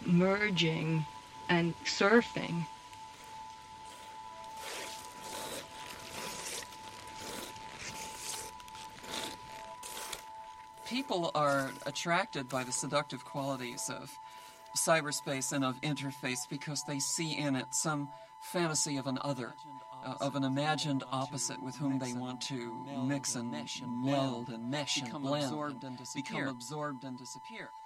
merging and surfing. People are attracted by the seductive qualities of cyberspace and of interface because they see in it some fantasy of an other, of an imagined opposite with whom they want to mix and meld and mesh and blend, become absorbed and disappear.